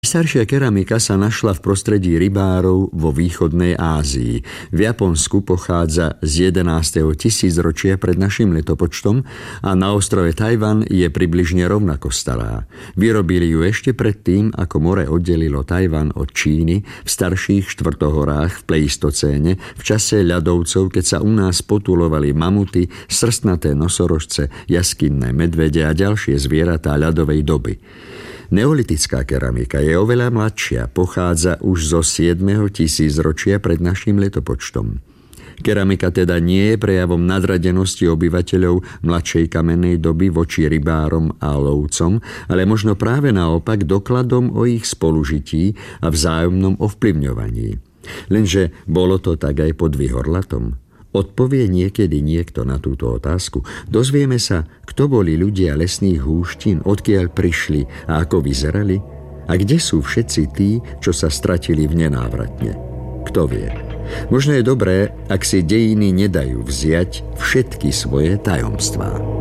Staršia keramika sa našla v prostredí rybárov vo východnej Ázii. V Japonsku pochádza z 11. tisícročia pred našim letopočtom a na ostrove Tajvan je približne rovnako stará. Vyrobili ju ešte predtým, ako more oddelilo Tajvan od Číny v starších štvrtohorách v Pleistocéne v čase ľadovcov, keď sa u nás potulovali mamuty, srstnaté nosorožce, jaskinné medvede a ďalšie zvieratá ľadovej doby. Neolitická keramika je oveľa mladšia, pochádza už zo 7. tisícročia pred našim letopočtom. Keramika teda nie je prejavom nadradenosti obyvateľov mladšej kamennej doby voči rybárom a lovcom, ale možno práve naopak dokladom o ich spolužití a vzájomnom ovplyvňovaní. Lenže bolo to tak aj pod Vyhorlatom. Odpovie niekedy niekto na túto otázku? Dozvieme sa, kto boli ľudia lesných húštín, odkiaľ prišli a ako vyzerali? A kde sú všetci tí, čo sa stratili v nenávratne? Kto vie? Možno je dobré, ak si dejiny nedajú vziať všetky svoje tajomstvá.